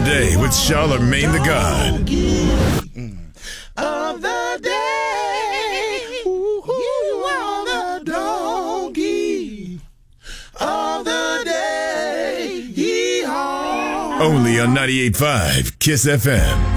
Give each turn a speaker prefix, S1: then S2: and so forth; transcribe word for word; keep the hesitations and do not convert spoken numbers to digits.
S1: day with Charlamagne the God.
S2: Of the day, you are the donkey of the day. Yeehaw.
S1: Only on ninety-eight point five Kiss F M.